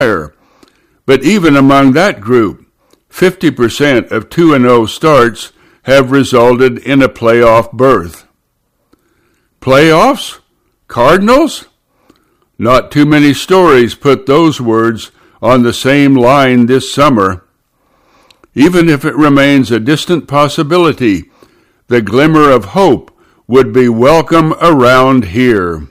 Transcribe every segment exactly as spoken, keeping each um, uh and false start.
higher. But even among that group, fifty percent of two and oh starts have resulted in a playoff berth. Playoffs? Cardinals? Not too many stories put those words on the same line this summer. Even if it remains a distant possibility, the glimmer of hope would be welcome around here.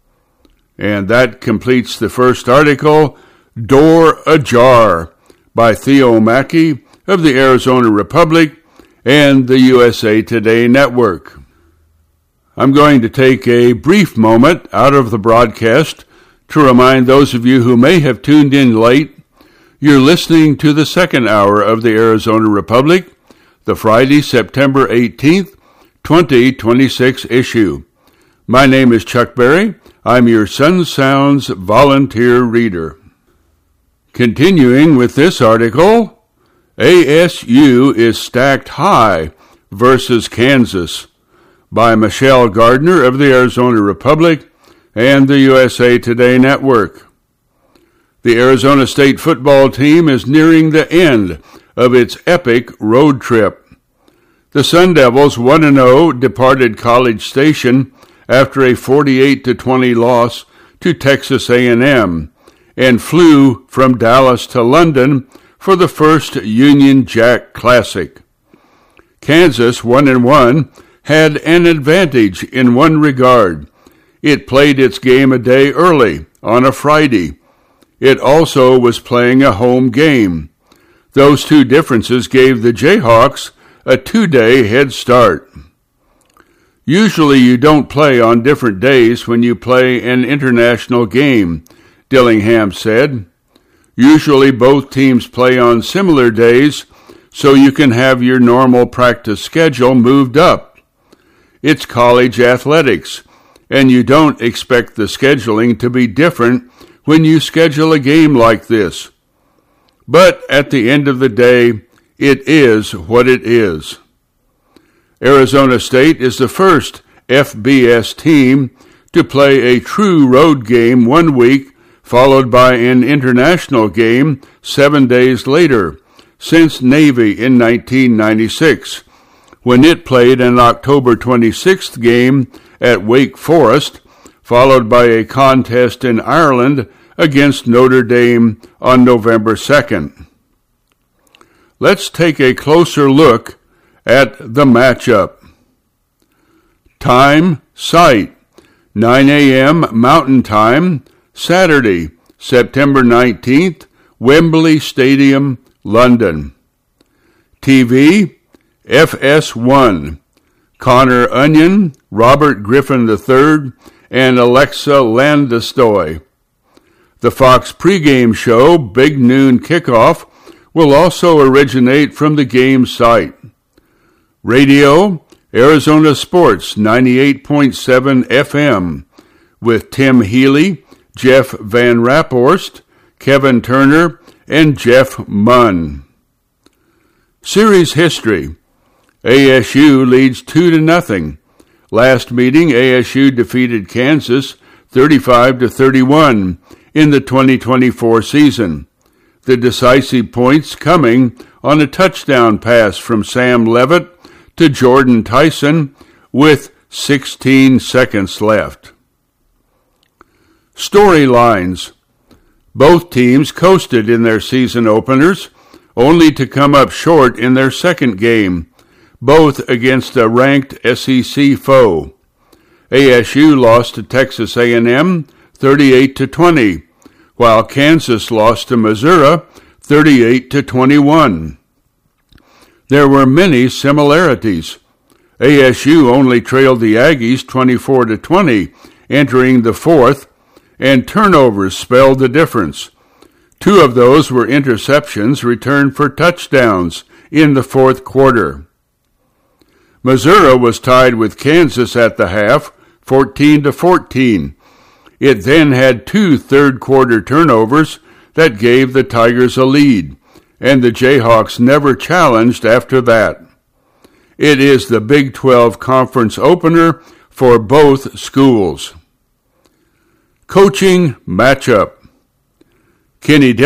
And that completes the first article, Door Ajar, by Theo Mackey of the Arizona Republic and the U S A Today Network. I'm going to take a brief moment out of the broadcast to remind those of you who may have tuned in late, you're listening to the second hour of the Arizona Republic, the Friday, September eighteenth, twenty twenty-six issue. My name is Chuck Berry. I'm your Sun Sounds volunteer reader. Continuing with this article, A S U is stacked high versus Kansas, by Michelle Gardner of the Arizona Republic and the U S A Today Network. The Arizona State football team is nearing the end of its epic road trip. The Sun Devils one and oh departed College Station after a forty-eight to twenty loss to Texas A and M and flew from Dallas to London for the first Union Jack Classic. Kansas one and one had an advantage in one regard. It played its game a day early, on a Friday. It also was playing a home game. Those two differences gave the Jayhawks a two-day head start. Usually you don't play on different days when you play an international game, Dillingham said. Usually both teams play on similar days, so you can have your normal practice schedule moved up. It's college athletics, and you don't expect the scheduling to be different when you schedule a game like this. But at the end of the day, it is what it is. Arizona State is the first F B S team to play a true road game one week, followed by an international game seven days later, since Navy in nineteen ninety-six, when it played an October twenty-sixth game at Wake Forest, followed by a contest in Ireland against Notre Dame on November second. Let's take a closer look at the matchup. Time, site, nine a.m. Mountain Time, Saturday, September nineteenth, Wembley Stadium, London. T V, F S one, Connor Onion, Robert Griffin the third, and Alexa Landestoy. The Fox pregame show, Big Noon Kickoff, will also originate from the game site. Radio, Arizona Sports ninety-eight point seven F M, with Tim Healy, Jeff Van Rapphorst, Kevin Turner, and Jeff Munn. Series history. A S U leads two to nothing. Last meeting, A S U defeated Kansas thirty-five to thirty-one in the twenty twenty-four season. The decisive points coming on a touchdown pass from Sam Levitt to Jordan Tyson with sixteen seconds left. Storylines. Both teams coasted in their season openers, only to come up short in their second game, both against a ranked S E C foe. A S U lost to Texas A and M thirty-eight to twenty, while Kansas lost to Missouri thirty-eight to twenty-one. There were many similarities. A S U only trailed the Aggies twenty-four to twenty entering the fourth, and turnovers spelled the difference. Two of those were interceptions returned for touchdowns in the fourth quarter. Missouri was tied with Kansas at the half, fourteen to fourteen. It then had two third-quarter turnovers that gave the Tigers a lead, and the Jayhawks never challenged after that. It is the Big twelve conference opener for both schools. Coaching matchup. Kenny Del